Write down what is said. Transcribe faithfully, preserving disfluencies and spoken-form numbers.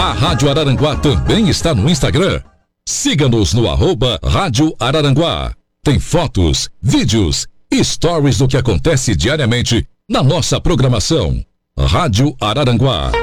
A Rádio Araranguá também está no Instagram. Siga-nos no arroba Rádio Araranguá. Tem fotos, vídeos e stories do que acontece diariamente na nossa programação. Rádio Araranguá.